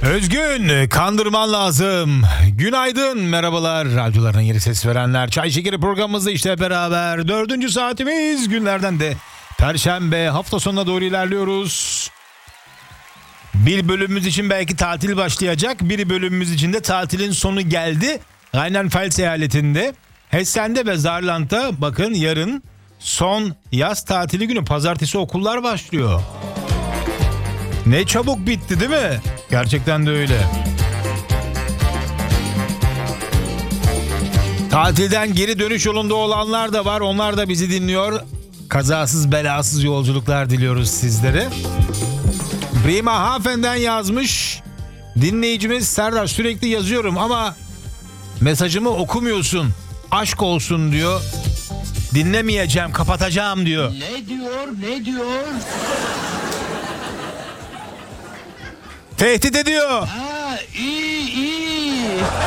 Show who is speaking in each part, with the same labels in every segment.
Speaker 1: Özgün, kandırman lazım. Günaydın, merhabalar. Radyolarına yeni ses verenler. Çay Şekeri programımızda işte beraber. 4. saatimiz, günlerden de Perşembe, hafta sonuna doğru ilerliyoruz. Bir bölümümüz için belki tatil başlayacak. Bir bölümümüz için de tatilin sonu geldi. Rheinland-Pfalz eyaletinde Hessen'de ve Saarland'da bakın yarın son yaz tatili günü. Pazartesi okullar başlıyor. Ne çabuk bitti değil mi? Gerçekten de öyle. Tatilden geri dönüş yolunda olanlar da var. Onlar da bizi dinliyor. Kazasız belasız yolculuklar diliyoruz sizlere. Bremerhaven'den yazmış. Dinleyicimiz Serdar, sürekli yazıyorum ama mesajımı okumuyorsun. Aşk olsun diyor. Dinlemeyeceğim, kapatacağım diyor.
Speaker 2: Ne diyor?
Speaker 1: Tehdit ediyor.
Speaker 2: Ha, iyi.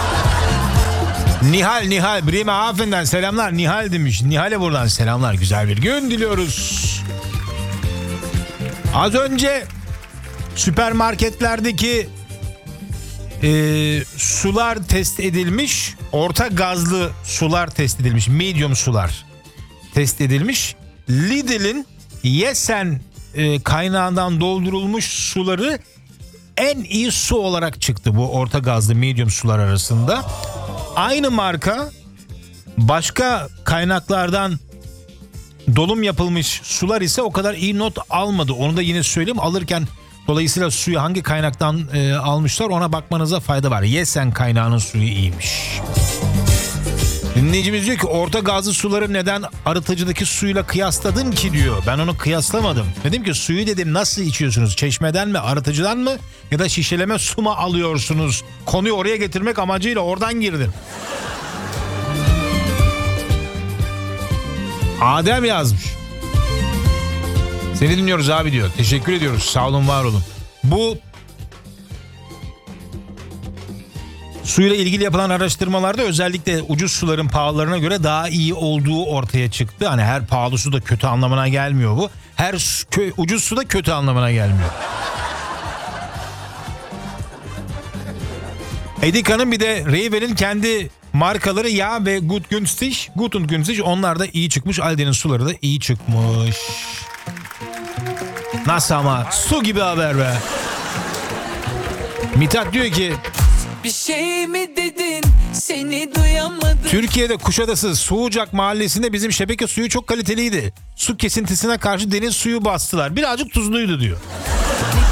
Speaker 1: Nihal Bremerhaven'den selamlar. Nihal demiş. Nihal'e buradan selamlar. Güzel bir gün diliyoruz. Az önce süpermarketlerdeki sular test edilmiş. Orta gazlı sular test edilmiş. Medium sular test edilmiş. Lidl'in Yesen kaynağından doldurulmuş suları en iyi su olarak çıktı bu orta gazlı medium sular arasında. Aynı marka başka kaynaklardan dolum yapılmış sular ise o kadar iyi not almadı. Onu da yine söyleyeyim, alırken dolayısıyla suyu hangi kaynaktan almışlar ona bakmanıza fayda var. Yesen kaynağının suyu iyiymiş. Dinleyicimiz diyor ki orta gazlı suları neden arıtıcıdaki suyla kıyasladın ki diyor. Ben onu kıyaslamadım. Dedim ki suyu dedim nasıl içiyorsunuz? Çeşmeden mi, arıtıcıdan mı ya da şişeleme su mu alıyorsunuz? Konuyu oraya getirmek amacıyla oradan girdim. Adem yazmış. Seni dinliyoruz abi diyor. Teşekkür ediyoruz. Sağ olun, var olun. Bu suyla ilgili yapılan araştırmalarda özellikle ucuz suların pahalılarına göre daha iyi olduğu ortaya çıktı. Hani her pahalı su da kötü anlamına gelmiyor bu. Her ucuz su da kötü anlamına gelmiyor. Edika'nın bir de Reyvel'in kendi markaları Yağ ve Gut und Günstig onlar da iyi çıkmış. Aldi'nin suları da iyi çıkmış. Nasıl ama? Su gibi haber be. Mithat diyor ki
Speaker 3: bir şey mi dedin, seni duyamadım.
Speaker 1: Türkiye'de Kuşadası Suğucak mahallesinde bizim şebeke suyu çok kaliteliydi. Su kesintisine karşı deniz suyu bastılar. Birazcık tuzluydu diyor.